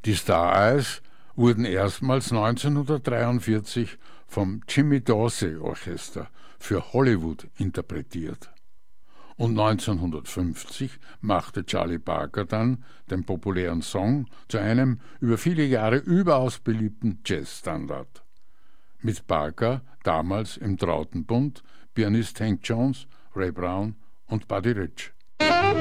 Die Star Eyes wurden erstmals 1943 vom Jimmy Dorsey Orchester für Hollywood interpretiert. Und 1950 machte Charlie Parker dann den populären Song zu einem über viele Jahre überaus beliebten Jazzstandard. Mit Parker damals im trauten Bund Pianist Hank Jones, Ray Brown und Buddy Rich.